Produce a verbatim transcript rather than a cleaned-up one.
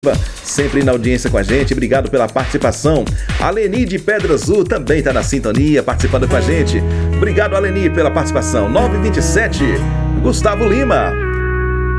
sempre na audiência com a gente, obrigado pela participação. A Leni de Pedra Azul também está na sintonia, participando com a gente. Obrigado, Leni, pela participação. nove e vinte e sete, Gustavo Lima.